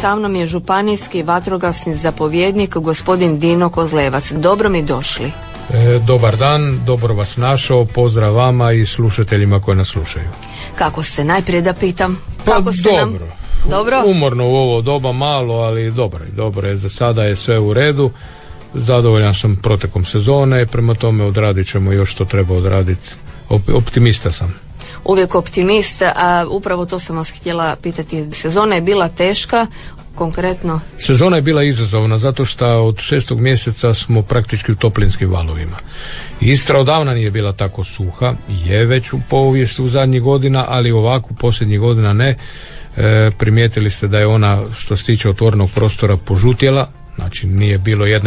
sa mnom je županijski vatrogasni zapovjednik gospodin Dino Kozlevac. Dobro mi došli. Dobar dan, dobro vas našao, pozdrav vama i slušateljima koji nas slušaju. Kako ste, najprije da pitam? Kako ste dobro. Dobro? Umorno u ovo doba malo, ali dobro je, za sada je sve u redu. Zadovoljan sam protekom sezone, prema tome odradit ćemo još što treba odraditi. Optimista sam. Uvijek optimist, a upravo to sam vas htjela pitati. Sezona je bila teška, konkretno? Sezona je bila izazovna zato što od 6. mjeseca smo praktički u toplinskim valovima. Istra odavna nije bila tako suha, je već u povijesti u zadnjih godina, ali ovako posljednjih godina ne. Primijetili ste da je ona što se tiče otvorenog prostora požutjela, znači nije bilo jedne